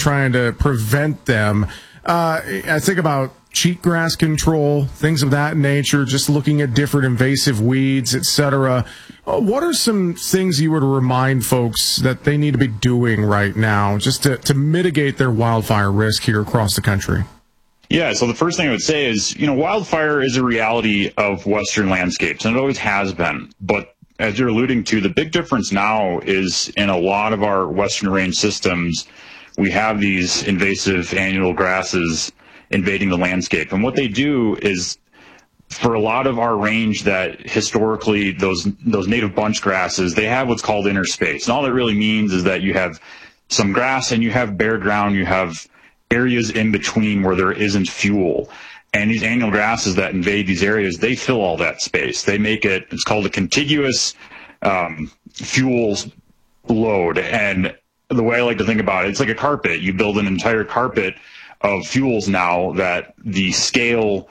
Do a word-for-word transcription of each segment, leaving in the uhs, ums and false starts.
trying to prevent them. Uh, I think about cheatgrass control, things of that nature, just looking at different invasive weeds, et cetera. Uh, what are some things you would remind folks that they need to be doing right now just to, to mitigate their wildfire risk here across the country? Yeah, so the first thing I would say is, you know, wildfire is a reality of Western landscapes, and it always has been. But as you're alluding to, the big difference now is in a lot of our Western range systems, we have these invasive annual grasses invading the landscape. And what they do is, for a lot of our range that historically those those native bunch grasses, they have what's called interspace. And all that really means is that you have some grass and you have bare ground, you have areas in between where there isn't fuel. And these annual grasses that invade these areas, they fill all that space. They make it, it's called a contiguous um, fuels load. And the way I like to think about it, it's like a carpet. You build an entire carpet of fuels now that the scale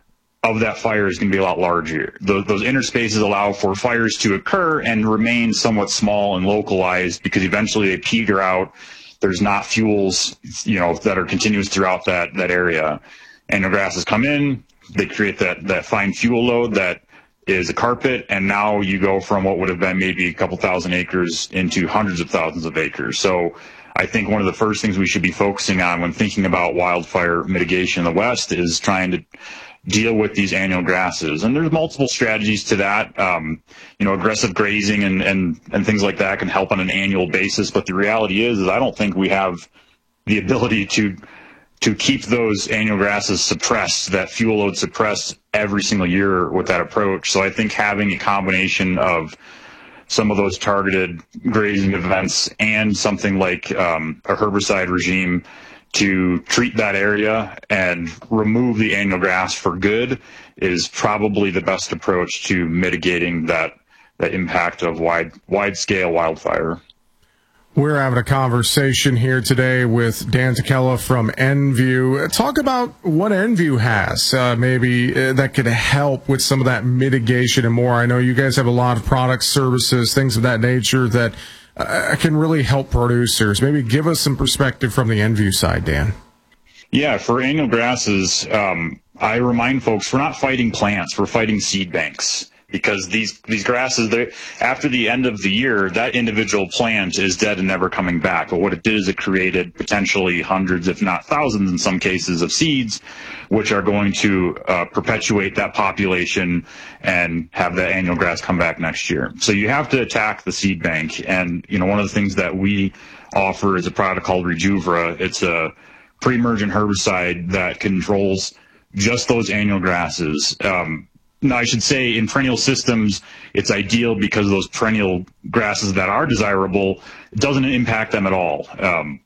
of that fire is going to be a lot larger. Those, those interspaces allow for fires to occur and remain somewhat small and localized because eventually they peter out. There's not fuels, you know, that are continuous throughout that, that area. And the grasses come in, they create that, that fine fuel load that is a carpet, and now you go from what would have been maybe a couple thousand acres into hundreds of thousands of acres. So I think one of the first things we should be focusing on when thinking about wildfire mitigation in the West is trying to deal with these annual grasses. And there's multiple strategies to that. Um, you know, aggressive grazing and, and, and things like that can help on an annual basis. But the reality is, is I don't think we have the ability to to keep those annual grasses suppressed, that fuel load suppressed every single year with that approach. So I think having a combination of some of those targeted grazing events and something like um, a herbicide regime to treat that area and remove the annual grass for good is probably the best approach to mitigating that, that impact of wide, wide scale wildfire. We're having a conversation here today with Dan Tekela from Enview. Talk about what Enview has, uh, maybe uh, that could help with some of that mitigation and more. I know you guys have a lot of products, services, things of that nature that uh, can really help producers. Maybe give us some perspective from the Enview side, Dan. Yeah, for annual grasses, um, I remind folks we're not fighting plants, we're fighting seed banks. Because these, these grasses, after the end of the year, that individual plant is dead and never coming back. But what it did is it created potentially hundreds, if not thousands in some cases, of seeds, which are going to uh, perpetuate that population and have that annual grass come back next year. So you have to attack the seed bank. And, you know, one of the things that we offer is a product called Rejuvra. It's a pre-emergent herbicide that controls just those annual grasses. Um, No, I should say in perennial systems, it's ideal because those perennial grasses that are desirable, it doesn't impact them at all, um,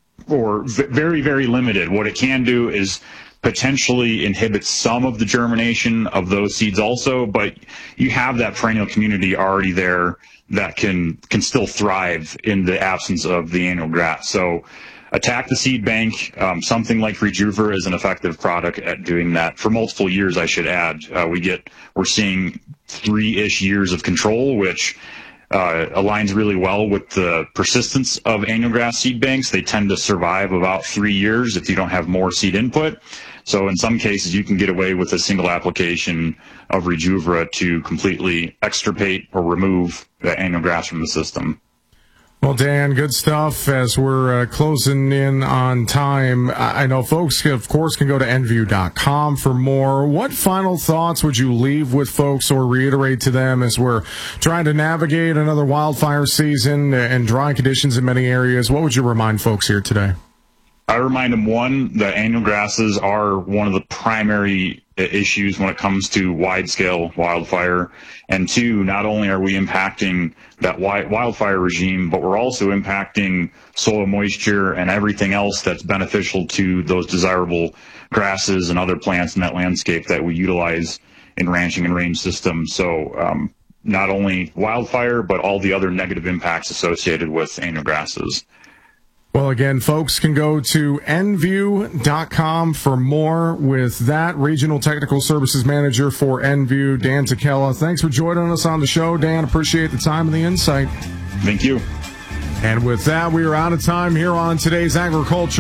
or v- very, very limited. What it can do is potentially inhibit some of the germination of those seeds also, but you have that perennial community already there that can, can still thrive in the absence of the annual grass. So attack the seed bank. Um, something like Rejuvra is an effective product at doing that for multiple years, I should add. Uh, we get, we're seeing three-ish years of control, which uh, aligns really well with the persistence of annual grass seed banks. They tend to survive about three years if you don't have more seed input. So in some cases, you can get away with a single application of Rejuvra to completely extirpate or remove the annual grass from the system. Well, Dan, good stuff as we're uh, closing in on time. I know folks, of course, can go to enview dot com for more. What final thoughts would you leave with folks or reiterate to them as we're trying to navigate another wildfire season and dry conditions in many areas? What would you remind folks here today? I remind them, one, that annual grasses are one of the primary issues when it comes to wide-scale wildfire. And two, not only are we impacting that wildfire regime, but we're also impacting soil moisture and everything else that's beneficial to those desirable grasses and other plants in that landscape that we utilize in ranching and range systems. So um, not only wildfire, but all the other negative impacts associated with annual grasses. Well, again, folks can go to enview dot com for more. With that, Regional Technical Services Manager for Enview, Dan Tekela. Thanks for joining us on the show, Dan. Appreciate the time and the insight. Thank you. And with that, we are out of time here on today's Agriculture